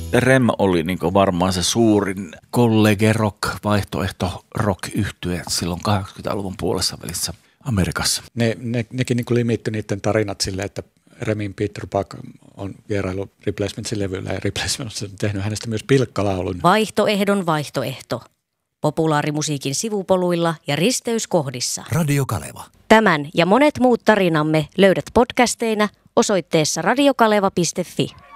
Rem oli niin varmaan se suurin kollege rock, vaihtoehto rock-yhtye silloin 80-luvun puolessa välissä Amerikassa. Nekin niin limittyi niiden tarinat silleen, että Remin Peter Buck on vierailu Replacementsin levyllä ja Replacements on tehnyt hänestä myös pilkkalaulun. Vaihtoehdon vaihtoehto. Populaarimusiikin sivupoluilla ja risteyskohdissa. Radio Kaleva. Tämän ja monet muut tarinamme löydät podcasteina osoitteessa radiokaleva.fi.